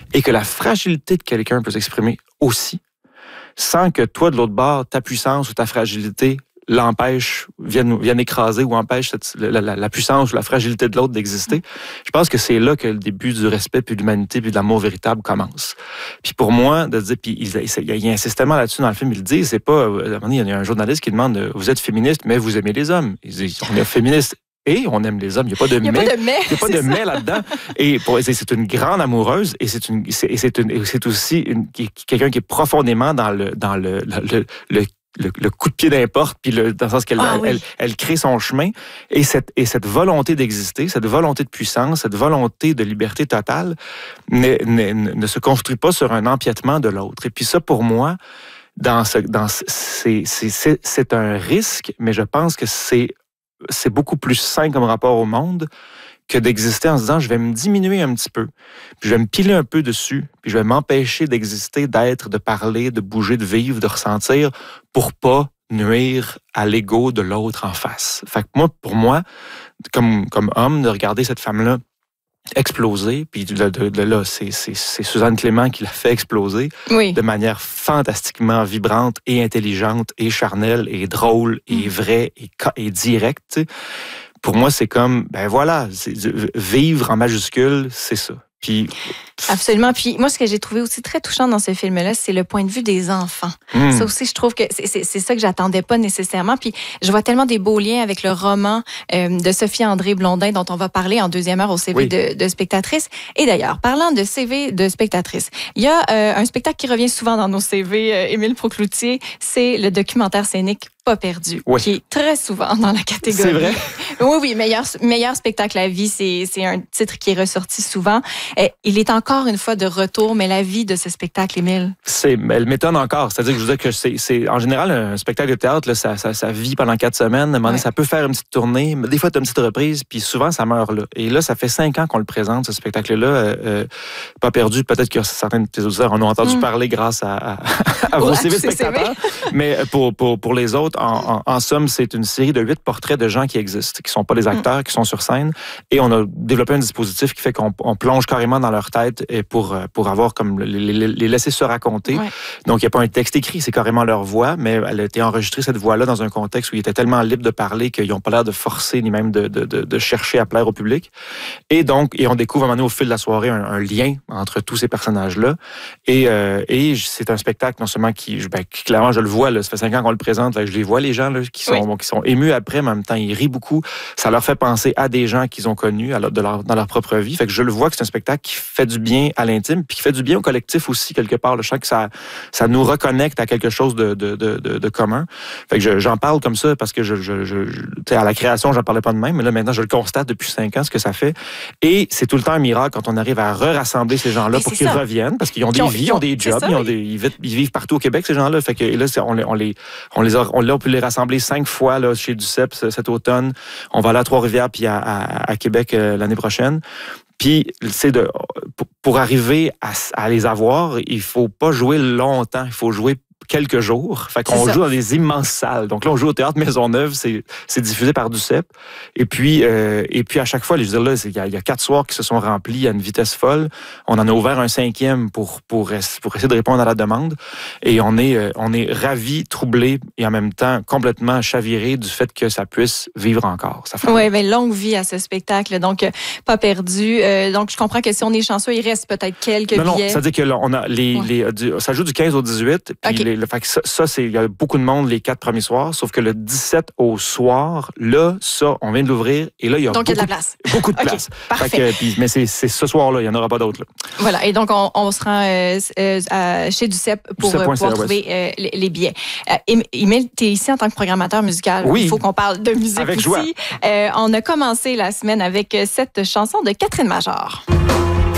et que la fragilité de quelqu'un peut s'exprimer aussi, sans que toi, de l'autre bord, ta puissance ou ta fragilité l'empêche, vienne écraser ou empêche la puissance ou la fragilité de l'autre d'exister. Je pense que c'est là que le début du respect, puis de l'humanité, puis de l'amour véritable commence. Puis pour moi, de dire, puis il insiste tellement là-dessus dans le film, il le dit, c'est pas, à un moment donné, il y a un journaliste qui demande, vous êtes féministe, mais vous aimez les hommes. Il dit, on est féministe et on aime les hommes. Il n'y a pas de mais. Il n'y a pas de mais là-dedans. Et c'est une grande amoureuse et c'est aussi quelqu'un qui est profondément dans le coup de pied d'importe, puis dans le sens qu'elle elle crée son chemin. Et cette volonté d'exister, cette volonté de puissance, cette volonté de liberté totale ne se construit pas sur un empiètement de l'autre. Et puis ça, pour moi, c'est un risque, mais je pense que c'est beaucoup plus sain comme rapport au monde que d'exister en se disant, je vais me diminuer un petit peu, puis je vais me piler un peu dessus, puis je vais m'empêcher d'exister, d'être, de parler, de bouger, de vivre, de ressentir, pour pas nuire à l'ego de l'autre en face. Fait que pour moi, comme homme, de regarder cette femme-là exploser, puis de là, c'est Suzanne Clément qui l'a fait exploser de manière fantastiquement vibrante et intelligente et charnelle et drôle et vraie et directe, tu sais. Pour moi, c'est comme, ben voilà, vivre en majuscule, c'est ça. Puis, absolument. Puis moi, ce que j'ai trouvé aussi très touchant dans ce film-là, c'est le point de vue des enfants. Ça aussi, je trouve que c'est ça que j'attendais pas nécessairement. Puis je vois tellement des beaux liens avec le roman de Sophie-André Blondin, dont on va parler en deuxième heure au CV de spectatrice. Et d'ailleurs, parlant de CV de spectatrice, il y a un spectacle qui revient souvent dans nos CV, Émile Proucloutier, c'est le documentaire scénique Pas perdu, qui est très souvent dans la catégorie. C'est vrai? Oui, meilleur spectacle à vie, c'est un titre qui est ressorti souvent. Il est encore une fois de retour, mais la vie de ce spectacle, Émile? Elle m'étonne encore. C'est-à-dire que je vous dis que c'est en général, un spectacle de théâtre, là, ça vit pendant 4 semaines. À un moment donné, ça peut faire une petite tournée, mais des fois, tu as une petite reprise, puis souvent, ça meurt là. Et là, ça fait 5 ans qu'on le présente, ce spectacle-là. Pas perdu. Peut-être que certains de tes auditeurs en ont entendu parler grâce à vos CV spectateurs. Mais pour les autres, en somme, c'est une série de 8 portraits de gens qui existent, qui ne sont pas des acteurs, qui sont sur scène. Et on a développé un dispositif qui fait qu'on plonge carrément dans leur tête pour avoir comme les laisser se raconter. Donc, il n'y a pas un texte écrit, c'est carrément leur voix, mais elle a été enregistrée, cette voix-là, dans un contexte où ils étaient tellement libres de parler qu'ils n'ont pas l'air de forcer ni même de chercher à plaire au public. Et donc, on découvre à un moment donné, au fil de la soirée, un lien entre tous ces personnages-là. Et c'est un spectacle, non seulement qui clairement, je le vois, là, ça fait 5 ans qu'on le présente, là, je les vois, les gens là, qui sont émus après, mais en même temps, ils rient beaucoup. Ça leur fait penser à des gens qu'ils ont connus dans leur propre vie. Fait que je le vois que c'est un spectacle qui fait du bien à l'intime, puis qui fait du bien au collectif aussi, quelque part. Je sens que ça nous reconnecte à quelque chose de commun. Fait que j'en parle comme ça parce que à la création, j'en parlais pas de même, mais là, maintenant, je le constate depuis 5 ans, ce que ça fait. Et c'est tout le temps un miracle quand on arrive à rassembler ces gens-là pour qu'ils reviennent, parce qu'ils ont des vies, ils ont des jobs, ils vivent partout au Québec, ces gens-là. Fait que là, on peut les rassembler 5 fois là, chez Duceppe cet automne. On va aller à Trois-Rivières puis à Québec l'année prochaine. Puis, pour arriver à les avoir, il faut pas jouer longtemps, il faut jouer quelques jours. Fait qu'on joue dans des immenses salles. Donc là, on joue au Théâtre Maisonneuve, c'est diffusé par Duceppe. Et puis à chaque fois, je veux dire, là, il y a 4 soirs qui se sont remplis à une vitesse folle. On en a ouvert un 5e pour essayer de répondre à la demande. Et on est ravis, troublés et en même temps complètement chavirés du fait que ça puisse vivre encore. Oui, bien, longue vie à ce spectacle. Donc, pas perdu. Donc, je comprends que si on est chanceux, il reste peut-être quelques billets. Non, c'est-à-dire que là, on a ça joue du 15 au 18. Puis fait que ça, il y a beaucoup de monde les 4 premiers soirs, sauf que le 17 au soir, là, ça, on vient de l'ouvrir, et là, il y a donc, il y a de la place. Beaucoup de place. Parfait. Mais c'est ce soir-là, il n'y en aura pas d'autres. Là. Voilà, et donc, on se rend chez Duceppe pour pouvoir trouver les billets. Émile, tu es ici en tant que programmateur musical. Oui. Il faut qu'on parle de musique avec aussi. Joie. On a commencé la semaine avec cette chanson de Catherine Major.